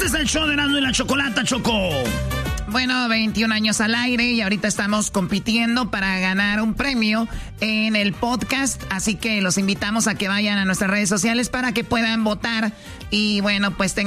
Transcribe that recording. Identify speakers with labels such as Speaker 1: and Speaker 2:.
Speaker 1: es el show de Erasmo y la Chocolata, Choco.
Speaker 2: Bueno, 21 años al aire y ahorita estamos compitiendo para ganar un premio en el podcast. Así que los invitamos a que vayan a nuestras redes sociales para que puedan votar. Y bueno, pues